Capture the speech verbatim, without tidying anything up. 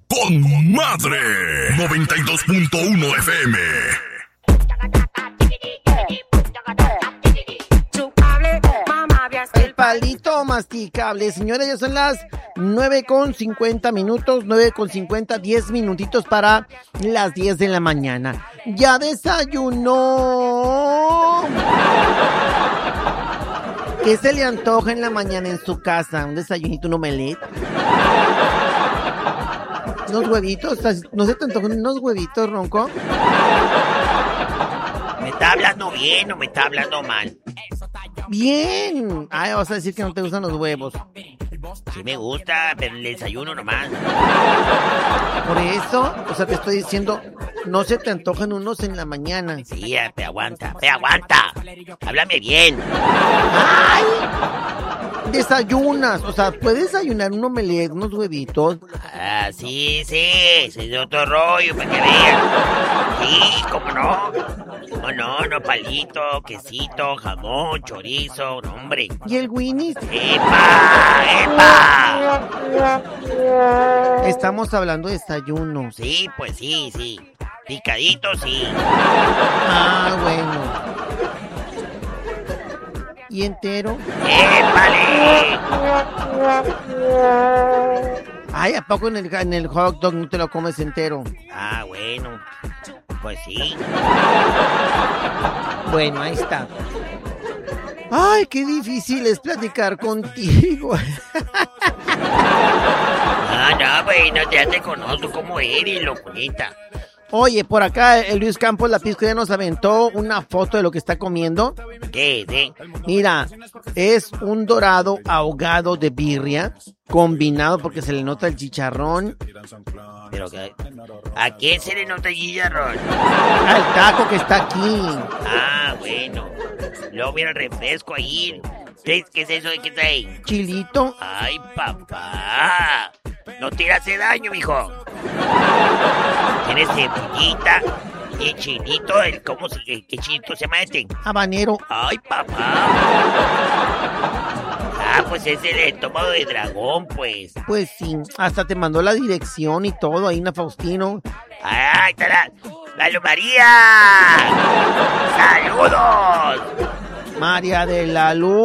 con madre. noventa y dos punto uno F M. El palito masticable. Señores, ya son las nueve con cincuenta minutos, nueve con cincuenta, diez minutitos para las diez de la mañana. ¿Ya desayunó? ¿Qué se le antoja en la mañana en su casa? ¿Un desayunito, un omelette? ¿Unos huevitos? ¿No se te antojan unos huevitos, Ronco? ¿Me está hablando bien o me está hablando mal? Bien. Ay, vas a decir que no te gustan los huevos. Sí me gusta, pero el desayuno nomás. Por eso, o sea, te estoy diciendo, no se te antojan unos en la mañana. Sí, te aguanta, te aguanta. Háblame bien. ¡Ay! Desayunas, o sea, puedes desayunar un omelette, unos huevitos. Ah, sí, sí, ese es otro rollo, para que vean. Sí, cómo no. Cómo no, no palito, quesito, jamón, chorizo, no, hombre. ¿Y el Winnie's? ¡Epa! ¡Epa! Estamos hablando de desayuno. Sí, pues sí, sí. Picadito, sí. Ah, bueno. ¿Y entero? ¡Épale! Ay, ¿a poco en el, en el hot dog no te lo comes entero? Ah, bueno. Pues sí. Bueno, ahí está. Ay, qué difícil es platicar contigo. Ah, no, bueno, ya te conozco cómo eres, loconita. Oye, por acá el Luis Campos La Pizca ya nos aventó una foto de lo que está comiendo. ¿Qué? ¿Sí? Mira, es un dorado ahogado de birria, combinado porque se le nota el chicharrón. Pero que, ¿a quién se le nota el chicharrón? Al taco que está aquí. Ah, bueno. Luego mira el refresco ahí. ¿Qué es eso de qué está ahí? Chilito. Ay, papá. No te hace daño, mijo. Tienes cebollita y chilito. El, ¿Cómo se qué, qué chilito se llama este? Habanero. Ay, papá. Ah, pues es el estómago de dragón, pues. Pues sí, hasta te mandó la dirección y todo ahí, na Faustino. ¡Ay, está la... ¡Lalo María! ¡Saludos! María de la Luz.